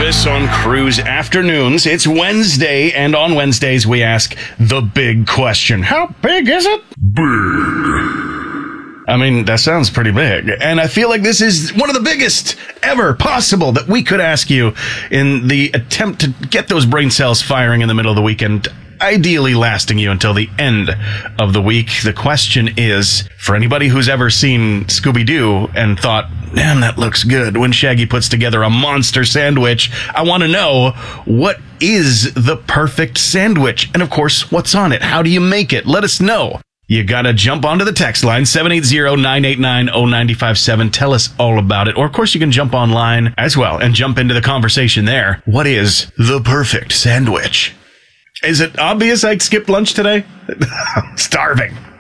Davis on Cruise Afternoons. It's Wednesday, and on Wednesdays we ask the big question. How big is it? Big. I mean, that sounds pretty big. And I feel like this is one of the biggest ever possible that we could ask you in the attempt to get those brain cells firing in the middle of the weekend, ideally lasting you until the end of the week. The question is, for anybody who's ever seen Scooby-Doo and thought, man, that looks good, when Shaggy puts together a monster sandwich, I want to know, what is the perfect sandwich? And of course, what's on it? How do you make it? Let us know. You gotta jump onto the text line, 780-989-0957. Tell us all about it. Or, of course, you can jump online as well and jump into the conversation there. What is the perfect sandwich? Is it obvious I skipped lunch today? I'm starving.